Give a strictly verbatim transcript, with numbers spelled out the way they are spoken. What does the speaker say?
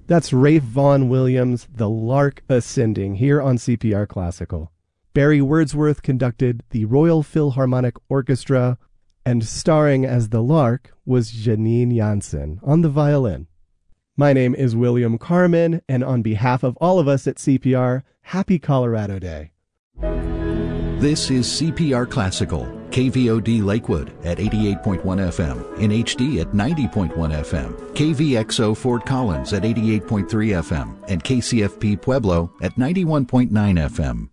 That's Rafe Vaughan Williams' The Lark Ascending here on C P R Classical. Barry Wordsworth conducted the Royal Philharmonic Orchestra, and starring as the Lark was Janine Jansen on the violin. My name is William Carmen, and on behalf of all of us at C P R, happy Colorado Day. This is C P R Classical, K V O D Lakewood at eighty-eight point one F M, in H D at ninety point one F M, K V X O Fort Collins at eighty-eight point three F M, and K C F P Pueblo at ninety-one point nine F M.